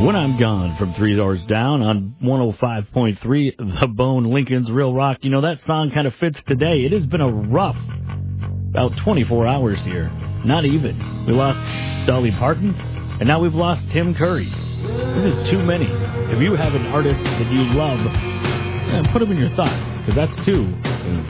When I'm Gone from 3 Doors Down on 105.3 The Bone, Lincoln's Real Rock. You know, that song kind of fits today. It has been a rough about 24 hours here. Not even. We lost Dolly Parton, and now we've lost Tim Curry. This is too many. If you have an artist that you love, put them in your thoughts, because that's two